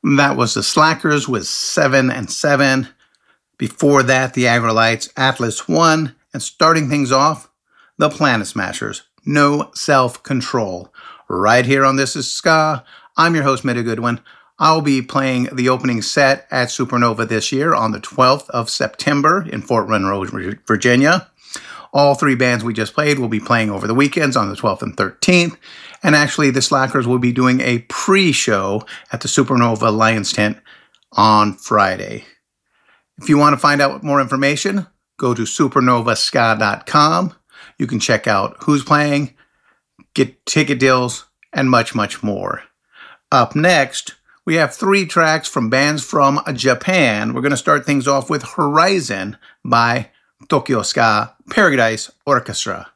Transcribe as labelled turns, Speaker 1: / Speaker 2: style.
Speaker 1: That was the Slackers with 7 and 7. Before that, the Aggrolites, Atlas 1. And starting things off, the Planet Smashers, No Self-Control. Right here on This Is Ska, I'm your host, Mitty Goodwin. I'll be playing the opening set at Supernova this year on the 12th of September in Fort Monroe, Virginia. All three bands we just played will be playing over the weekends on the 12th and 13th. And actually, the Slackers will be doing a pre-show at the Supernova Lions Tent on Friday. If you want to find out more information, go to supernovaska.com. You can check out who's playing, get ticket deals, and much, much more. Up next, we have 3 tracks from bands from Japan. We're going to start things off with Horizon by Tokyo Ska Paradise Orchestra.